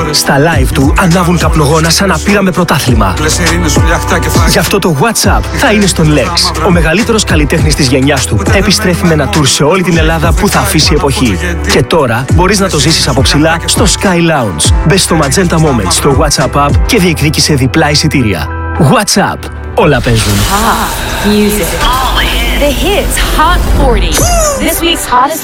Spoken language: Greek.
Στα live του ανάβουν καπνογόνα σαν να πήραμε πρωτάθλημα. Γι' αυτό το WhatsApp θα είναι στον Lex. Ο μεγαλύτερος καλλιτέχνης της γενιάς του επιστρέφει με ένα tour σε όλη την Ελλάδα που θα αφήσει εποχή. Και τώρα μπορείς να το ζήσεις από ψηλά στο Sky Lounge. Μπες στο Magenta Moments στο WhatsApp app και διεκδίκησε διπλά εισιτήρια. WhatsApp. Όλα παίζουν. Hot music. The hits Hot 40. This week's hottest